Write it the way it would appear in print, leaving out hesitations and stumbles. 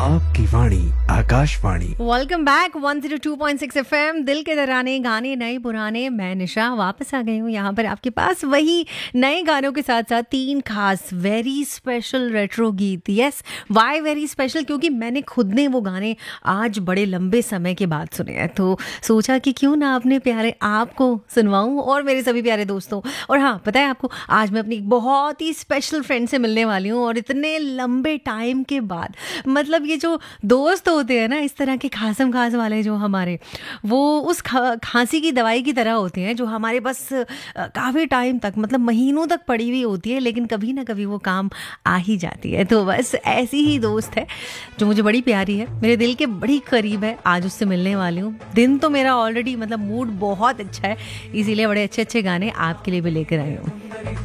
आपकी वाणी Akashvani. Welcome back 102.6 FM, दिल के दराने गाने नए पुराने। मैं निशा वापस आ गई हूँ यहाँ पर आपके पास वही नए गानों के साथ साथ 3 खास वेरी स्पेशल रेट्रो गीत। Yes, Y very special? क्योंकि मैंने खुद ने वो गाने आज बड़े लंबे समय के बाद सुने हैं, तो सोचा कि क्यों ना अपने प्यारे आपको सुनवाऊँ और मेरे सभी प्यारे दोस्तों। और हाँ, पता है आपको, आज मैं अपनी एक बहुत ही स्पेशल फ्रेंड से मिलने वाली हूँ और इतने लंबे टाइम के बाद। मतलब ये जो दोस्त होते हैं ना, इस तरह के खासम खास वाले जो हमारे, वो उस खांसी की दवाई की तरह होते हैं जो हमारे बस काफ़ी टाइम तक, मतलब महीनों तक पड़ी हुई होती है, लेकिन कभी ना कभी वो काम आ ही जाती है। तो बस ऐसी ही दोस्त है जो मुझे बड़ी प्यारी है, मेरे दिल के बड़ी करीब है। आज उससे मिलने वाली हूँ। दिन तो मेरा ऑलरेडी, मतलब मूड बहुत अच्छा है, इसीलिए बड़े अच्छे अच्छे गाने आपके लिए भी लेकर आई हूँ।